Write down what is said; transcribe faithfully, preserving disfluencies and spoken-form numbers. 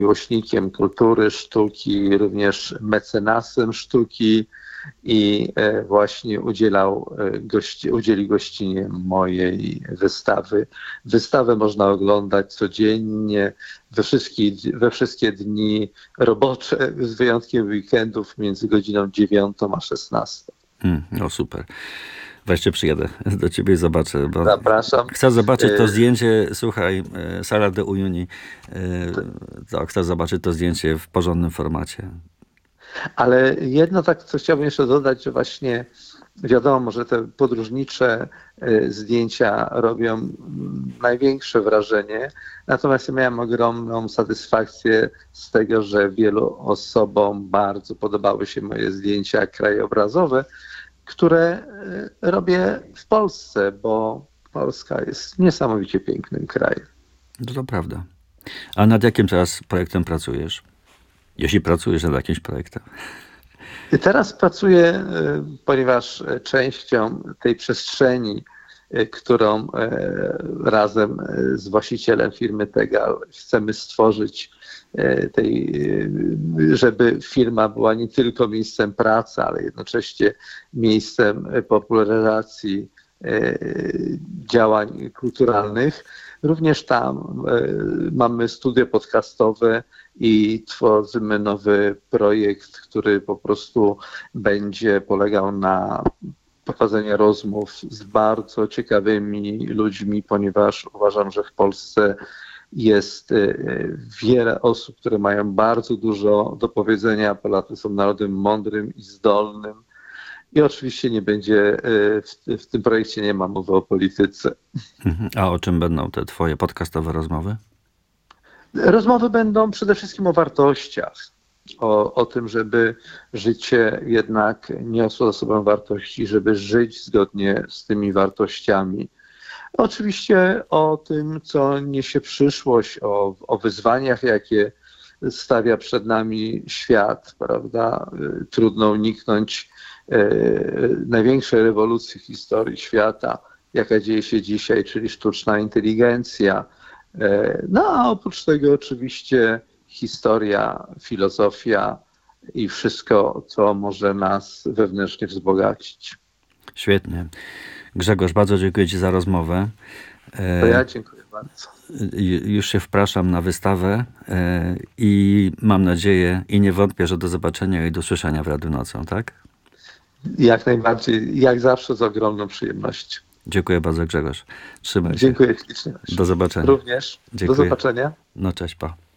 miłośnikiem kultury, sztuki, również mecenasem sztuki i właśnie udzielał gości, udzieli gościnie mojej wystawy. Wystawę można oglądać codziennie, we wszystkie, we wszystkie dni robocze, z wyjątkiem weekendów, między godziną dziewiątą a szesnastą. Mm, no super. Weźcie przyjadę do ciebie i zobaczę. Bo Zapraszam. Chcę zobaczyć to zdjęcie, słuchaj, Sala de Uyuni. To chcę zobaczyć to zdjęcie w porządnym formacie. Ale jedno tak, co chciałbym jeszcze dodać, że właśnie wiadomo, że te podróżnicze zdjęcia robią największe wrażenie, natomiast ja miałem ogromną satysfakcję z tego, że wielu osobom bardzo podobały się moje zdjęcia krajobrazowe, które robię w Polsce, bo Polska jest niesamowicie pięknym krajem. No to prawda. A nad jakim teraz projektem pracujesz? Jeśli pracujesz nad jakimś projektem. Teraz pracuję, ponieważ częścią tej przestrzeni, którą razem z właścicielem firmy Tegal chcemy stworzyć, tej, żeby firma była nie tylko miejscem pracy, ale jednocześnie miejscem popularyzacji działań kulturalnych. Również tam mamy studio podcastowe i tworzymy nowy projekt, który po prostu będzie polegał na prowadzeniu rozmów z bardzo ciekawymi ludźmi, ponieważ uważam, że w Polsce jest wiele osób, które mają bardzo dużo do powiedzenia, Polacy są narodem mądrym i zdolnym. I oczywiście nie będzie, w, w tym projekcie nie ma mowy o polityce. A o czym będą te twoje podcastowe rozmowy? Rozmowy będą przede wszystkim o wartościach. O, o tym, żeby życie jednak niosło za sobą wartości, żeby żyć zgodnie z tymi wartościami. Oczywiście o tym, co niesie przyszłość, o, o wyzwaniach, jakie stawia przed nami świat, prawda? Trudno uniknąć największej rewolucji w historii świata, jaka dzieje się dzisiaj, czyli sztuczna inteligencja. No a oprócz tego oczywiście historia, filozofia i wszystko, co może nas wewnętrznie wzbogacić. Świetnie. Grzegorz, bardzo dziękuję ci za rozmowę. To ja dziękuję bardzo. Już się wpraszam na wystawę i mam nadzieję i nie wątpię, że do zobaczenia i do słyszenia w Radiu Nocą, tak? Jak najbardziej, jak zawsze z ogromną przyjemnością. Dziękuję bardzo, Grzegorz. Trzymaj się. Dziękuję ślicznie. Do zobaczenia. Również. Dziękuję. Do zobaczenia. No cześć, pa.